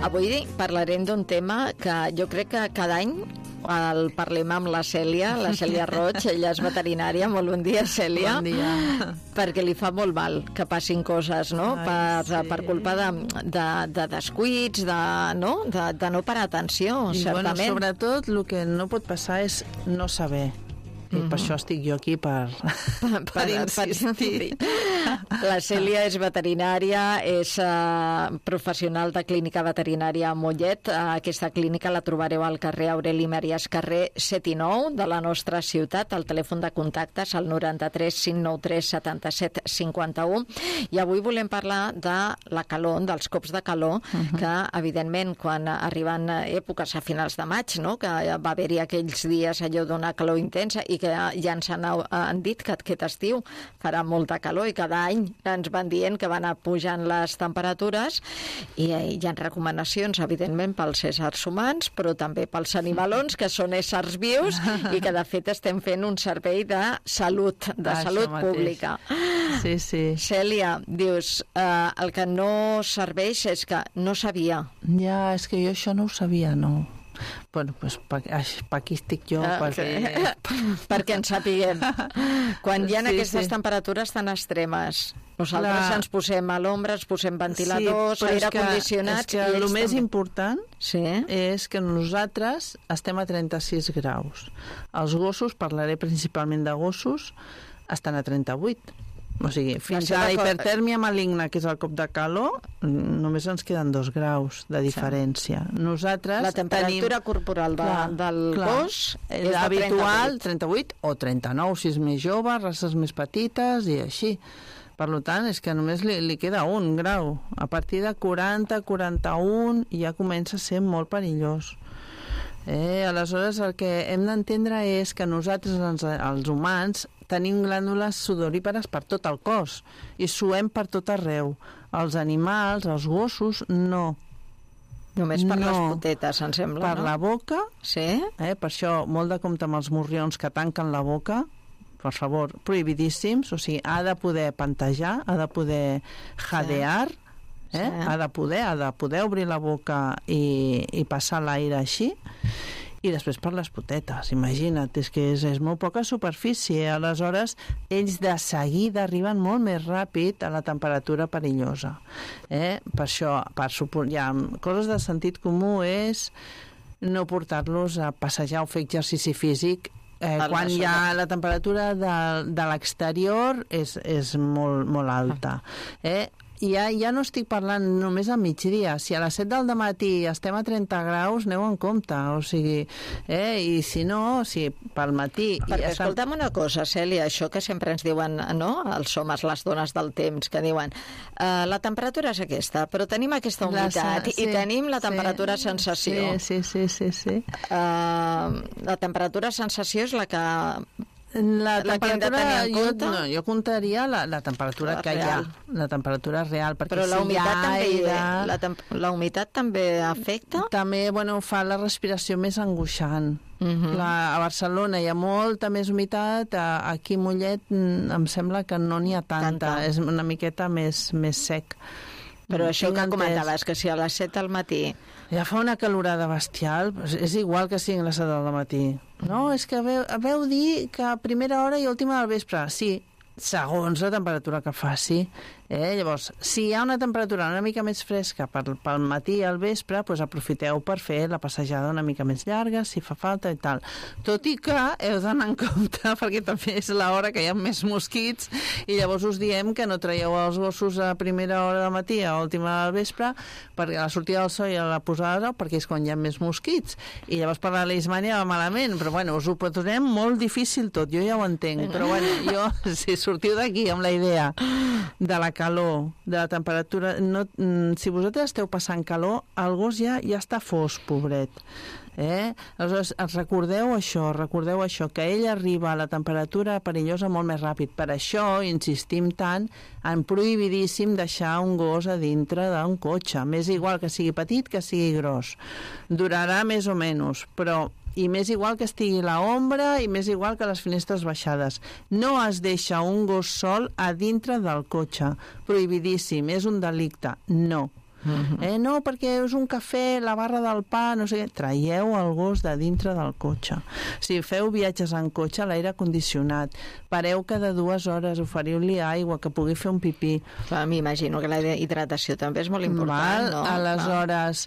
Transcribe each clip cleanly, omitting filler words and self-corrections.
Avui parlarem d'un tema que jo crec que cada any el parlem amb la Cèlia Roig, ella és veterinària. Molt bon dia, Cèlia. Bon dia. Perquè li fa molt mal que passin coses, no? Per culpa de descuits, de no parar atenció, certament. Bueno, sobretot el que no pot passar és no saber. I per això estic jo aquí per insistir. La Cèlia és veterinària, és professional de clínica veterinària a Mollet. Aquesta clínica la trobareu al carrer Aureli Màrias, carrer 7 i 9 de la nostra ciutat. El telèfon de contactes al 93 593 77 51. I avui volem parlar de la calor, dels cops de calor, que evidentment quan arriben èpoques a finals de maig, no? Que va haver-hi aquells dies allò d'una calor intensa i que ja ens han dit que aquest estiu farà molta calor i cada any ens van dient que van pujant les temperatures i hi ha recomanacions, evidentment, pels éssers humans, però també pels animalons, que són éssers vius i que, de fet, estem fent un servei de salut, pública. Sí, sí. Cèlia, dius, el que no serveix és que no sabia. Ja, és que jo això no ho sabia, no. Bueno, doncs per aquí estic jo, perquè en sapiguem. Quan hi ha aquestes temperatures tan extremes, nosaltres ens posem a l'ombra, ens posem ventiladors, aire condicionats... És que el més important és que nosaltres estem a 36 graus. Els gossos, parlaré principalment de gossos, estan a 38. O sigui, fins a la hipertèrmia maligna, que és el cop de calor, només ens queden 2 graus de diferència. Nosaltres la temperatura corporal del gos és habitual, 38 o 39, si és més jove, races més petites i així. Per tant, és que només li queda 1 grau. A partir de 40, 41 ja comença a ser molt perillós. Aleshores, el que hem d'entendre és que nosaltres, els humans, tenim glàndules sudorípares per tot el cos i suem per tot arreu. Els animals, els gossos, no. Només per les potetes, em sembla, per la boca. Sí? Per això, molt de compte amb els morrions que tanquen la boca, per favor, prohibidíssims. O sigui, ha de poder pantejar, ha de poder jadear, ha de poder obrir la boca i passar l'aire així. I després per les potetes, imagina't, és que és molt poca superfície, aleshores ells de seguida arriben molt més ràpid a la temperatura perillosa. Per això, hi ha coses de sentit comú és no portar-los a passejar o fer exercici físic quan la temperatura de l'exterior és molt alta. I ja no estic parlant només a migdia. Si a les 7 del matí estem a 30 graus, aneu en compte. O sigui, i si no, pel matí... Perquè escolta'm una cosa, Cèlia, això que sempre ens diuen, no?, els homes, les dones del temps, que diuen la temperatura és aquesta, però tenim aquesta humitat i tenim la temperatura sensació. Sí. La temperatura sensació és la que... La temperatura, jo comptaria la temperatura que hi ha, la temperatura real, perquè però la humitat també afecta? També, fa la respiració més angoixant. A Barcelona hi ha molta més humitat, aquí a Mollet em sembla que no n'hi ha tanta, és una miqueta més sec. Però això que comentaves, que si a les 7 del matí... Ja fa una calorada bestial, és igual que siguin les 7 del matí. No, és que veu dir que a primera hora i última del vespre. Sí, segons la temperatura que faci. Llavors, si hi ha una temperatura una mica més fresca pel matí i al vespre, doncs aprofiteu per fer la passejada una mica més llarga, si fa falta i tal. Tot i que heu d'anar en compte, perquè també és l'hora que hi ha més mosquits, i llavors us diem que no traieu els gossos a primera hora del matí, a última del vespre, perquè a la sortida del sol i a la posada del sol, perquè és quan hi ha més mosquits. I llavors per la leishmània va malament, però us ho posem molt difícil tot, jo ja ho entenc, però si sortiu d'aquí amb la idea de la calor, de la temperatura, si vosaltres esteu passant calor, el gos ja està fosc, pobret. Aleshores, recordeu això, que ell arriba a la temperatura perillosa molt més ràpid. Per això insistim tant en prohibidíssim deixar un gos a dintre d'un cotxe. M'és igual que sigui petit que sigui gros. Durarà més o menys, però i més igual que estigui a l'ombra i més igual que les finestres baixades. No es deixa un gos sol a dintre del cotxe. Prohibidíssim, és un delicte. No. No, perquè és un cafè, la barra del pa, no sé què. Traieu el gos de dintre del cotxe. Si feu viatges en cotxe, l'aire condicionat. Pareu cada 2 hores, oferiu-li aigua, que pugui fer un pipí. M'imagino que la hidratació també és molt important, no? Aleshores,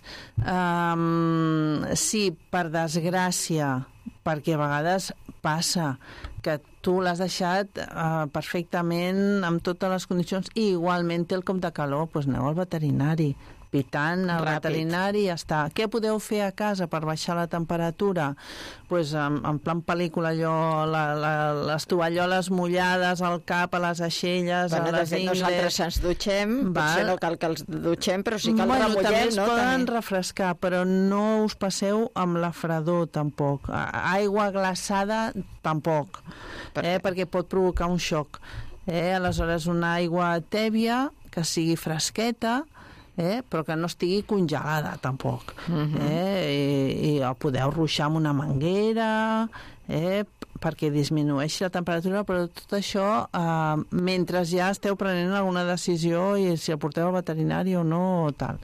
sí, per desgràcia, perquè a vegades passa que tu l'has deixat perfectament amb totes les condicions i igualment té el cop de calor, doncs aneu al veterinari, pitant al veterinari i ja està. Què podeu fer a casa per baixar la temperatura? Doncs en plan pel·lícula, allò, les tovalloles mullades al cap, a les aixelles, a les ingles... Nosaltres ens dutxem, potser no cal que els dutxem, però sí que els remullem, no? També es poden refrescar, però no us passeu amb la fredor, tampoc. Aigua glaçada, tampoc, perquè pot provocar un xoc. Aleshores, una aigua tèbia, que sigui fresqueta, però que no estigui congelada tampoc. I podeu ruixar amb una manguera perquè disminueixi la temperatura, però tot això mentre ja esteu prenent alguna decisió i si el porteu al veterinari o no o tal.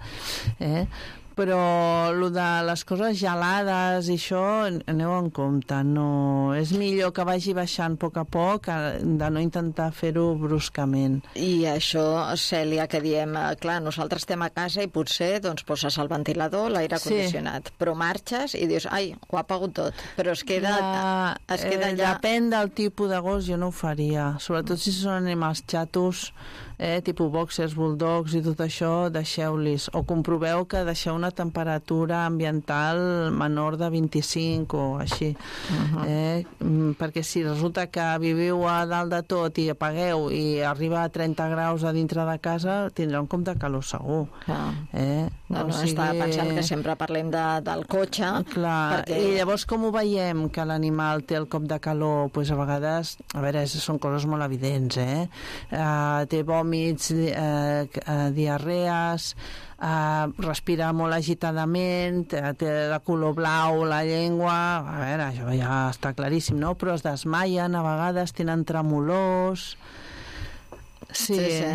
Però el de les coses gelades i això, aneu en compte. No, és millor que vagi baixant a poc de no intentar fer-ho bruscament. I això, Cèlia, que diem, clar, nosaltres estem a casa i potser doncs, poses el ventilador, l'aire condicionat, però marxes i dius, ai, ho ha apagut tot, però es queda allà... Depèn del tipus de gos, jo no ho faria. Sobretot si són animals xatos, tipus boxers, bulldogs i tot això, deixeu-los. O comproveu que deixeu una temperatura ambiental menor de 25 o així. Perquè si resulta que viviu a dalt de tot i apagueu i arriba a 30 graus a dintre de casa, tindrà un cop de calor segur. Estava pensant que sempre parlem del cotxe. Clar, i llavors com ho veiem que l'animal té el cop de calor? Doncs a vegades, a veure, són coses molt evidents, té vòmits, diarrees, respira molt agitadament, té de color blau la llengua, a veure, això ja està claríssim, no? Però es desmaien, a vegades tenen tremolors... Sí.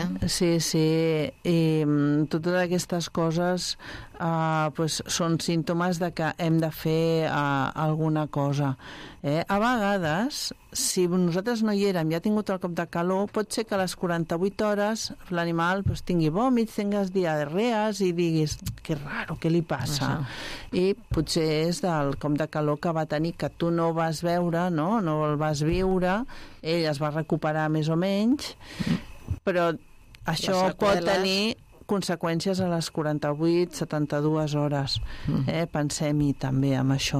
I totes aquestes coses són símptomes de que hem de fer alguna cosa. A vegades, si nosaltres no hi érem i ha tingut el cop de calor, pot ser que a les 48 hores l'animal tingui vòmits, tingues diarrees i diguis, que raro, què li passa? I potser és del cop de calor que va tenir, que tu no vas veure, no el vas viure, ell es va recuperar més o menys, però això pot tenir conseqüències a les 48-72 hores. Pensem-hi també amb això.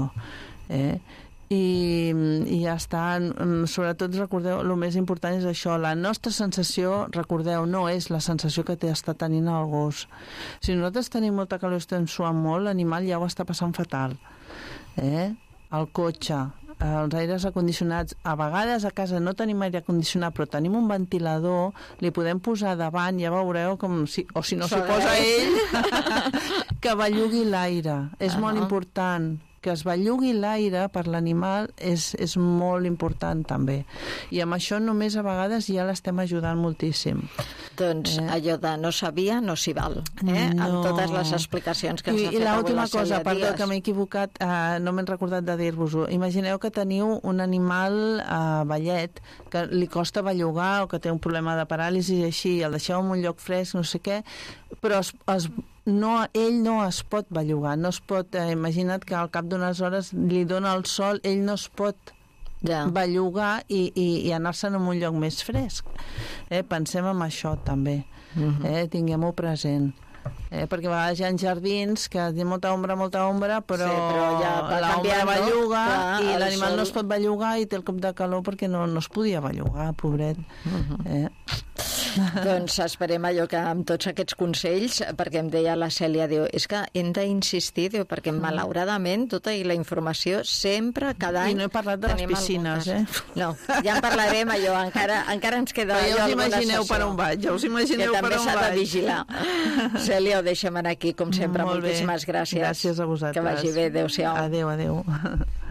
I ja està. Sobretot recordeu, el més important és això, la nostra sensació, recordeu, no és la sensació que està tenint el gos. Si nosaltres tenim molta calor i estem suant molt, l'animal ja ho està passant fatal. El cotxe, els aires acondicionats, a vegades a casa no tenim aire condicionat però tenim un ventilador, li podem posar davant, ja veureu com si no s'hi posa ell que bellugui l'aire, és molt important que es bellugui l'aire per l'animal, és molt important també, i amb això només a vegades ja l'estem ajudant moltíssim. Doncs allò de no sabia no s'hi val, amb totes les explicacions que ens ha fet avui la Cèlia Díaz. I l'última cosa, perdó, que m'he equivocat, no m'he recordat de dir-vos-ho. Imagineu que teniu un animal vellet que li costa bellugar o que té un problema de paràlisi i així, el deixeu en un lloc fresc, no sé què, però ell no es pot bellugar, no es pot, imagina't que al cap d'unes hores li dona el sol, ell no es pot bellugar i anar-se'n a un lloc més fresc. Pensem en això també, tinguem-ho present. Perquè a vegades hi ha jardins que té molta ombra, però ja l'ombra belluga i l'animal no es pot bellugar i té el cop de calor perquè no es podia bellugar, pobret. Doncs esperem allò que amb tots aquests consells, perquè em deia la Cèlia, diu, és que hem d'insistir, diu, perquè malauradament tota la informació sempre, cada any... I no he parlat de les piscines, No, ja en parlarem, allò, encara ens queda... Però ja us imagineu per on vaig, que també s'ha de vigilar. Cèlia, ho deixem aquí, com sempre. Moltíssimes gràcies. Gràcies a vosaltres. Que vagi bé, adéu-siau. Adéu.